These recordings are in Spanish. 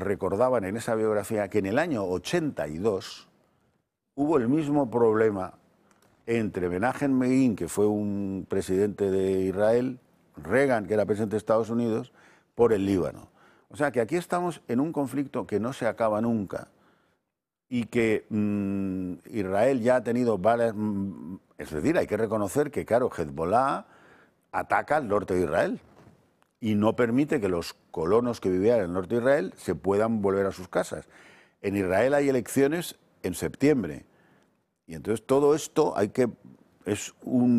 recordaban en esa biografía que en el año 82 hubo el mismo problema entre Menachem Begin, que fue un presidente de Israel, Reagan, que era presidente de Estados Unidos, por el Líbano. O sea que aquí estamos en un conflicto que no se acaba nunca y que Israel ya ha tenido varias... Es decir, hay que reconocer que, claro, Hezbollah ataca al norte de Israel y no permite que los colonos que vivían en el norte de Israel se puedan volver a sus casas. En Israel hay elecciones en septiembre y entonces todo esto es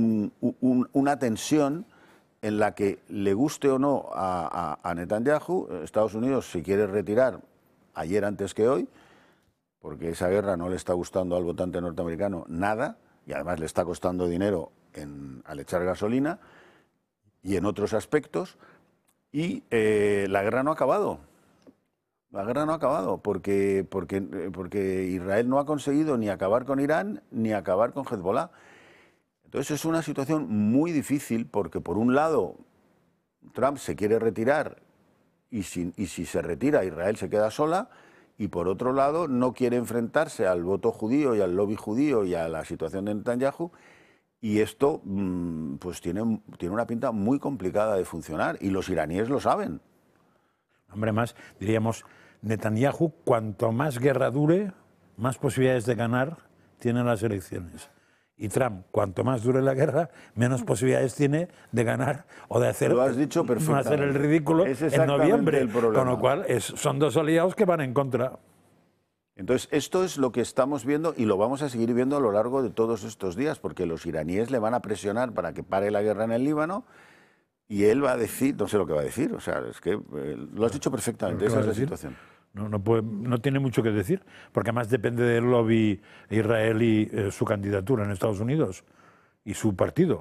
una tensión en la que, le guste o no a Netanyahu, Estados Unidos se quiere retirar ayer antes que hoy, porque esa guerra no le está gustando al votante norteamericano nada, y además le está costando dinero al echar gasolina y en otros aspectos, y la guerra no ha acabado. La guerra no ha acabado, porque Israel no ha conseguido ni acabar con Irán ni acabar con Hezbollah. Entonces es una situación muy difícil porque, por un lado, Trump se quiere retirar y si se retira, Israel se queda sola, y por otro lado no quiere enfrentarse al voto judío y al lobby judío y a la situación de Netanyahu, y esto pues tiene una pinta muy complicada de funcionar, y los iraníes lo saben. Hombre, más, diríamos, Netanyahu, cuanto más guerra dure, más posibilidades de ganar tienen las elecciones. Y Trump, cuanto más dure la guerra, menos posibilidades tiene de ganar o de hacer, lo has dicho no hacer el ridículo en noviembre. Con lo cual, son dos aliados que van en contra. Entonces, esto es lo que estamos viendo y lo vamos a seguir viendo a lo largo de todos estos días, porque los iraníes le van a presionar para que pare la guerra en el Líbano y él va a decir, no sé lo que va a decir, o sea, es que lo has dicho perfectamente, esa es la situación. No tiene mucho que decir, porque además depende del lobby israelí su candidatura en Estados Unidos y su partido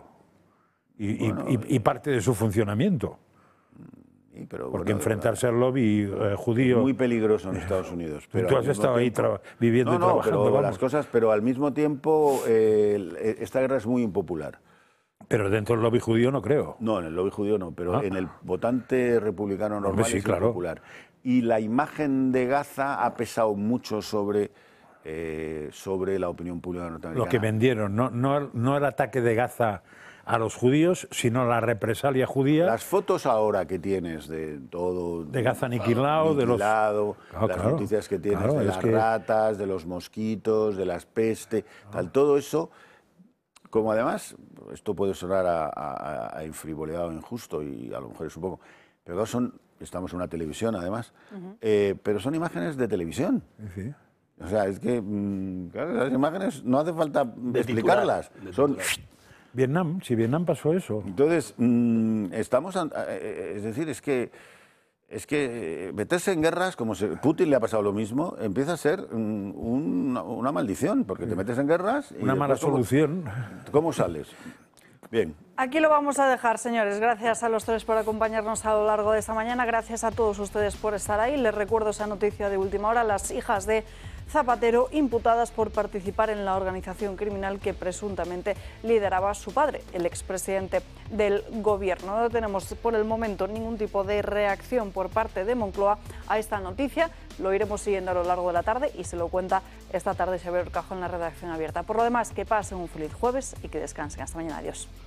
y parte de su funcionamiento. Porque enfrentarse al lobby judío... Es muy peligroso en Estados Unidos. Pero tú has estado ahí viviendo y trabajando. Pero al mismo tiempo esta guerra es muy impopular. Pero dentro del lobby judío no creo. No, en el lobby judío no, pero en el votante republicano normal sí, es claro. impopular. Y la imagen de Gaza ha pesado mucho sobre la opinión pública norteamericana. Lo que vendieron, no el ataque de Gaza a los judíos, sino la represalia judía. Las fotos ahora que tienes de todo... De Gaza aniquilado, las noticias que tienes de las ratas, de los mosquitos, de las pestes, todo eso... Como además, esto puede sonar a infrivolidad o injusto, y a lo mejor es un poco... Pero estamos en una televisión además, pero son imágenes de televisión. Sí. O sea, es que claro, las imágenes no hace falta explicarlas. Son... Vietnam, si Vietnam pasó eso. Entonces, es decir, es que meterse en guerras, como Putin le ha pasado lo mismo, empieza a ser una maldición, porque te metes en guerras... y una mala solución. ¿Cómo sales? Bien. Aquí lo vamos a dejar, señores. Gracias a los tres por acompañarnos a lo largo de esta mañana. Gracias a todos ustedes por estar ahí. Les recuerdo esa noticia de última hora. Las hijas de Zapatero imputadas por participar en la organización criminal que presuntamente lideraba su padre, el expresidente del gobierno. No tenemos por el momento ningún tipo de reacción por parte de Moncloa a esta noticia. Lo iremos siguiendo a lo largo de la tarde y se lo cuenta esta tarde Xavier Urcajo en la redacción abierta. Por lo demás, que pasen un feliz jueves y que descansen. Hasta mañana. Adiós.